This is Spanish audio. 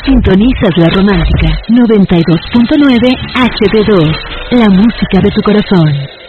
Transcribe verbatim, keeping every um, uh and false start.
Sintonizas La Romántica noventa y dos punto nueve H D dos, la música de tu corazón.